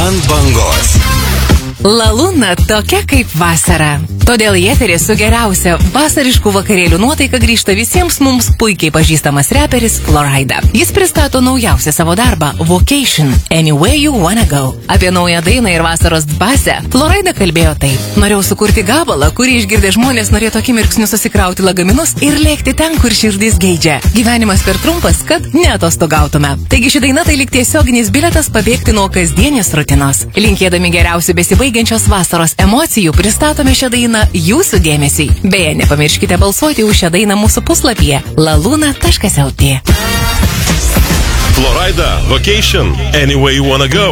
ant bangos. La Luna tokia kaip vasara. Todėl į eterį su geriausia vasariškų vakarėlių nuotaika grįžta visiems mums puikiai pažįstamas reperis Florida. Jis pristato naujausią savo darbą Vocation – Anywhere You Wanna Go. Apie naują dainą ir vasaros dvasią Florida kalbėjo taip. Norėjau sukurti gabalą, kurį išgirdę žmonės norėtų akimirksniu susikrauti lagaminus ir lėkti ten, kur širdis geidžia. Gyvenimas per trumpas, kad neatostogautume. Taigi ši daina tai lyg tiesioginis biletas pabėgti nuo kasdienės rutinos. Linkėdami geriausių besibaigiančios vasaros emocijų pristatome šią dainą jūsų dėmesiai. Beje, nepamirškite balsuoti už šią dainą mūsų puslapyje laluna.lt. Florida, Vocation, Anywhere You Wanna Go.